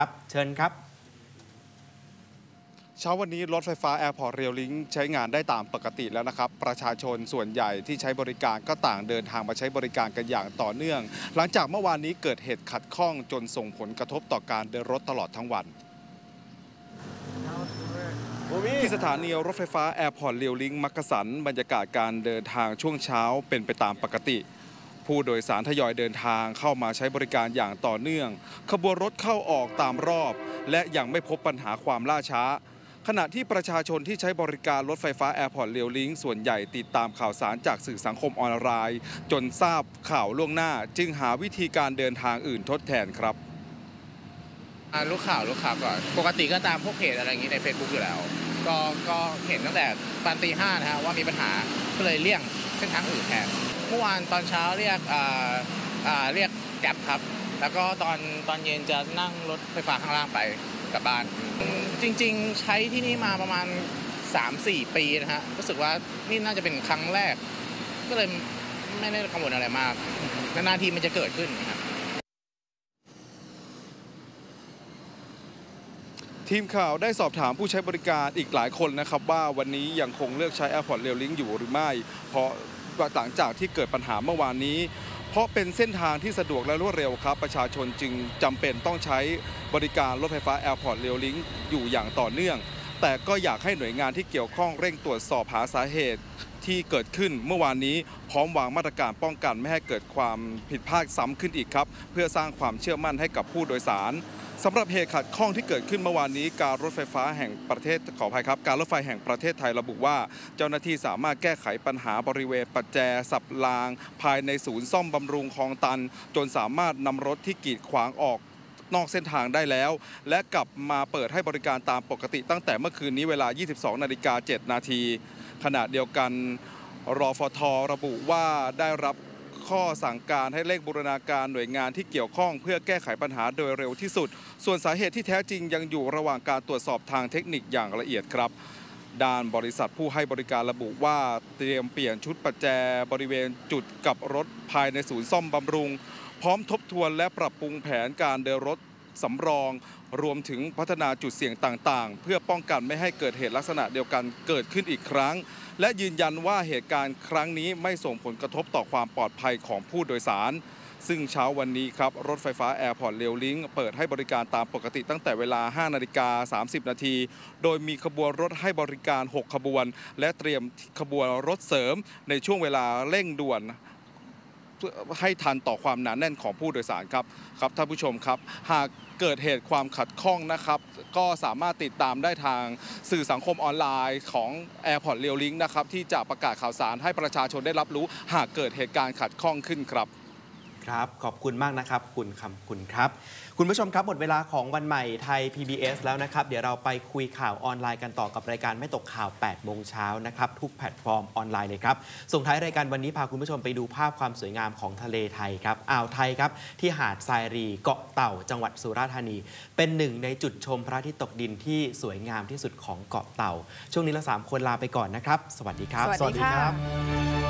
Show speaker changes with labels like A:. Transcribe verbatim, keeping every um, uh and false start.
A: ครับเชิญครับ
B: เช้าวันนี้รถไฟฟ้า Airport Rail Link ใช้งานได้ตามปกติแล้วนะครับประชาชนส่วนใหญ่ที่ใช้บริการก็ต่างเดินทางมาใช้บริการกันอย่างต่อเนื่อง หลังจากเมื่อวานนี้เกิดเหตุขัดข้องจนส่งผลกระทบต่อการเดินรถตลอดทั้งวันที่สถานีรถไฟฟ้า Airport Rail Link มักกะสันบรรยากาศการเดินทางช่วงเช้าเป็นไปตามปกติผู้โดยสารทยอยเดินทางเข้ามาใช้บริการอย่างต่อเนื่องขบวนรถเข้าออกตามรอบและยังไม่พบปัญหาความล่าช้าขณะที่ประชาชนที่ใช้บริการรถไฟฟ้า Airport Rail Link ส่วนใหญ่ติดตามข่าวสารจากสื่อสังคมออนไลน์จนทราบข่าวล่วงหน้าจึงหาวิธีการเดินทางอื่นทดแทนครับ
C: รู้ข่าวรู้ข่าวก่อนปกติก็ตามพวกเพจอะไรอย่างนี้ใน Facebook อยู่แล้วก็ก็เห็นตั้งแต่ตอนตีห้านะฮะว่ามีปัญหาก็เลยเลี่ยงเส้นทางอื่นแทนเมื่อวานตอนเช้าเรียกอ่าอ่าเรียกแกร็บครับแล้วก็ตอนตอนเย็นจะนั่งรถไฟฟ้าข้างล่างไปกลับบ้านจริงๆใช้ที่นี่มาประมาณ สามสี่ ปีนะฮะรู้สึกว่านี่น่าจะเป็นครั้งแรกก็เลยไม่ได้กังวลอะไรมากนานๆทีมันจะเกิดขึ้นนะครับ
B: ทีมข่าวได้สอบถามผู้ใช้บริการอีกหลายคนนะครับว่าวันนี้ยังคงเลือกใช้ Airport Rail Link อยู่หรือไม่เพราะหลังจากที่เกิดปัญหาเมื่อวานนี้เพราะเป็นเส้นทางที่สะดวกและรวดเร็วครับประชาชนจึงจำเป็นต้องใช้บริการรถไฟฟ้า Airport Rail Link อยู่อย่างต่อเนื่องแต่ก็อยากให้หน่วยงานที่เกี่ยวข้องเร่งตรวจสอบหาสาเหตุที่เกิดขึ้นเมื่อวานนี้พร้อมวางมาตรการป้องกันไม่ให้เกิดความผิดพลาดซ้ำขึ้นอีกครับเพื่อสร้างความเชื่อมั่นให้กับผู้โดยสารสำหรับเหตุขัดข้องที่เกิดขึ้นเมื่อวานนี้การรถไฟฟ้าแห่งประเทศขออภัยครับการรถไฟแห่งประเทศไทยระบุว่าเจ้าหน้าที่สามารถแก้ไขปัญหาบริเวณปัจแจสับรางภายในศูนย์ซ่อมบำรุงคลองตันจนสามารถนำรถที่กีดขวางออกนอกเส้นทางได้แล้วและกลับมาเปิดให้บริการตามปกติตั้งแต่เมื่อคืนนี้เวลา ยี่สิบสองนาฬิกาเจ็ดนาทีขณะเดียวกันรฟท.ระบุว่าได้รับข้อสั่งการให้เร่งบูรณาการหน่วยงานที่เกี่ยวข้องเพื่อแก้ไขปัญหาโดยเร็วที่สุดส่วนสาเหตุที่แท้จริงยังอยู่ระหว่างการตรวจสอบทางเทคนิคอย่างละเอียดครับด้านบริษัทผู้ให้บริการระบุว่าเตรียมเปลี่ยนชุดประแจบริเวณจุดกลับรถภายในศูนย์ซ่อมบำรุงพร้อมทบทวนและปรับปรุงแผนการเดินรถสำรองรวมถึงพัฒนาจุดเสี่ยงต่างๆเพื่อป้องกันไม่ให้เกิดเหตุลักษณะเดียวกันเกิดขึ้นอีกครั้งและยืนยันว่าเหตุการณ์ครั้งนี้ไม่ส่งผลกระทบต่อความปลอดภัยของผู้โดยสารซึ่งเช้าวันนี้ครับรถไฟฟ้า Airport Rail Link เปิดให้บริการตามปกติตั้งแต่เวลา ห้านาฬิกาสามสิบนาทีโดยมีขบวนรถให้บริการหกขบวนและเตรียมขบวนรถเสริมในช่วงเวลาเร่งด่วนให้ทันต่อความหนาแน่นของผู้โดยสารครับครับท่านผู้ชมครับหากเกิดเหตุความขัดข้องนะครับก็สามารถติดตามได้ทางสื่อสังคมออนไลน์ของ Airport Rail Link นะครับที่จะประกาศข่าวสารให้ประชาชนได้รับรู้หากเกิดเหตุการณ์ขัดข้องขึ้นครับ
A: ครับขอบคุณมากนะครับคุณคำคุณครับคุณผู้ชมครับหมดเวลาของวันใหม่ไทย พี บี เอส แล้วนะครับเดี๋ยวเราไปคุยข่าวออนไลน์กันต่อกับรายการไม่ตกข่าวแปดโมงเช้านะครับทุกแพลตฟอร์มออนไลน์เลยครับส่งท้ายรายการวันนี้พาคุณผู้ชมไปดูภาพความสวยงามของทะเลไทยครับอ่าวไทยครับที่หาดทรายรีเกาะเต่าจังหวัดสุราษฎร์ธานีเป็นหนึ่งในจุดชมพระอาทิตย์ตกดินที่สวยงามที่สุดของเกาะเต่าช่วงนี้เราสามคนลาไปก่อนนะครับสวัสดีครับ
D: สวัสดีครับ